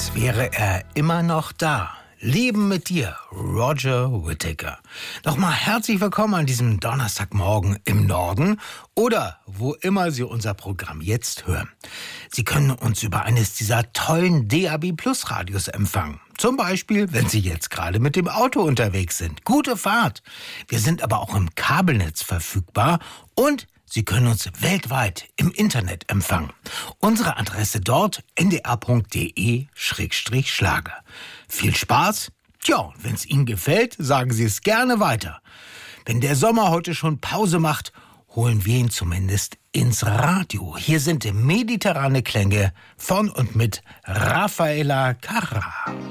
als wäre er immer noch da. Leben mit dir, Roger Whittaker. Nochmal herzlich willkommen an diesem Donnerstagmorgen im Norden oder wo immer Sie unser Programm jetzt hören. Sie können uns über eines dieser tollen DAB Plus Radios empfangen. Zum Beispiel, wenn Sie jetzt gerade mit dem Auto unterwegs sind. Gute Fahrt! Wir sind aber auch im Kabelnetz verfügbar und Sie können uns weltweit im Internet empfangen. Unsere Adresse dort ndr.de/Schlager. Viel Spaß! Tja, wenn es Ihnen gefällt, sagen Sie es gerne weiter. Wenn der Sommer heute schon Pause macht, holen wir ihn zumindest ins Radio. Hier sind mediterrane Klänge von und mit Raffaella Carrà.